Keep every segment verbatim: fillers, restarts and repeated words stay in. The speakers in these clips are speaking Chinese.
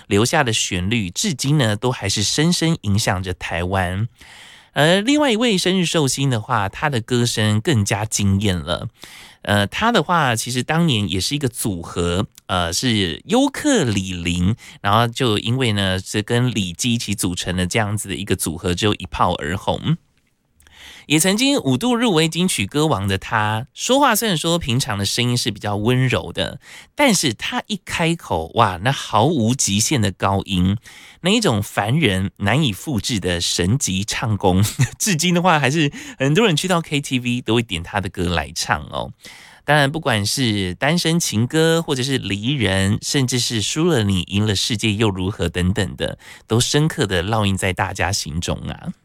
留下的旋律，至今呢都还是深深影响着台湾。而另外一位生日寿星的话，他的歌声更加惊艳了。呃，他的话其实当年也是一个组合，呃，是优客李林，然后就因为呢是跟李基一起组成了这样子的一个组合，就一炮而红。也曾经五度入围金曲歌王的他，说话虽然说平常的声音是比较温柔的，但是他一开口，哇，那毫无极限的高音，那一种凡人难以复制的神级唱功，至今的话还是很多人去到 K T V 都会点他的歌来唱哦。当然不管是单身情歌，或者是离人，甚至是输了你赢了世界又如何等等的，都深刻的烙印在大家心中啊。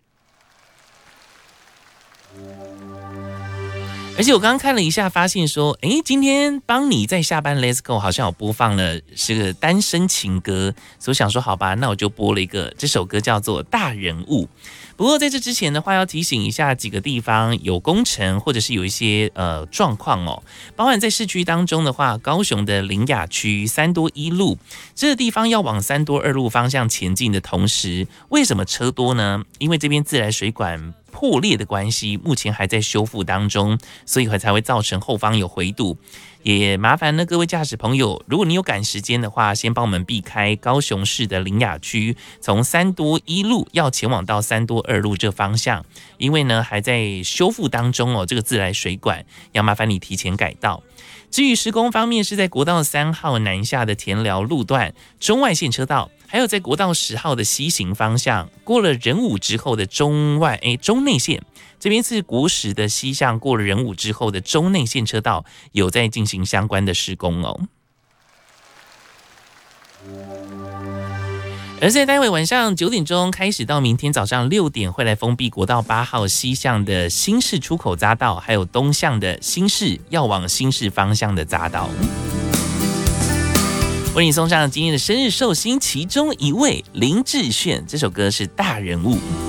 而且我刚刚看了一下，发现说，诶，今天帮你在下班 Let's Go 好像有播放了是个单身情歌，所以我想说，好吧，那我就播了一个，这首歌叫做《大人物》。不过在这之前的话，要提醒一下几个地方有工程或者是有一些呃状况哦，包含在市区当中的话，高雄的苓雅区三多一路这个地方要往三多二路方向前进的同时，为什么车多呢？因为这边自来水管破裂的关系，目前还在修复当中，所以才会造成后方有回堵。也麻烦呢各位驾驶朋友，如果你有赶时间的话，先帮我们避开高雄市的苓雅区，从三多一路要前往到三多二路这方向，因为呢还在修复当中哦，这个自来水管要麻烦你提前改道。至于施工方面，是在国道三号南下的田寮路段中外线车道，还有在国道十号的西行方向，过了仁武之后的中外诶中内线，这边是国十的西向，过了仁武之后的中内线车道有在进行相关的施工哦。而在待会晚上九点钟开始到明天早上六点，会来封闭国道八号西向的新市出口匝道，还有东向的新市要往新市方向的匝道。为你送上今天的生日寿星其中一位林志炫，这首歌是《大人物》。